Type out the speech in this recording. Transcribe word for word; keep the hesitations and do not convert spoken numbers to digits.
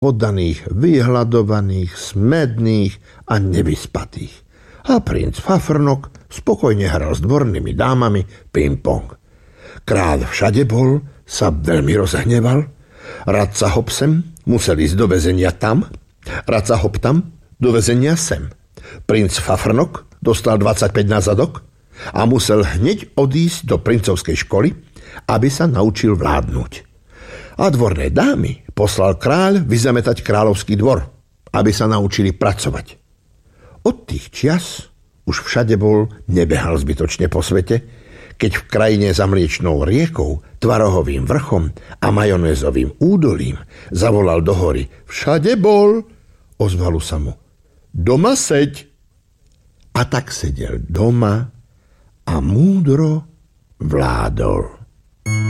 poddaných, vyhľadovaných, smedných a nevyspatých. A princ Fafrnok spokojne hral s dvornými dámami ping-pong. Kráľ Všadebol sa veľmi rozhneval, radca Hopsem musel ísť do väzenia tam, radca Hop tam, do väzenia sem. Princ Fafrnok dostal dvadsaťpäť na zadok a musel hneď odísť do princovskej školy, aby sa naučil vládnuť. A dvorné dámy poslal kráľ vyzametať kráľovský dvor, aby sa naučili pracovať. Od tých čias už Všadebol nebehal zbytočne po svete, keď v krajine za mliečnou riekou, tvarohovým vrchom a majonézovým údolím zavolal do hory: Všadebol! Ozvalo sa mu: Doma seď! A tak sedel doma a múdro vládol.